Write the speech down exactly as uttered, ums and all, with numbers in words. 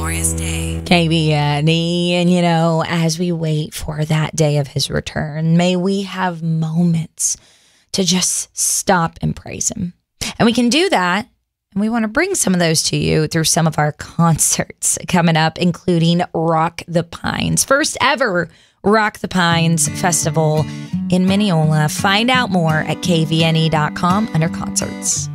glorious day. K V N E, and you know, as we wait for that day of his return, may we have moments to just stop and praise him. And we can do that, and we want to bring some of those to you through some of our concerts coming up, including Rock the Pines. First ever Rock the Pines Festival in Mineola. Find out more at K V N E dot com under concerts.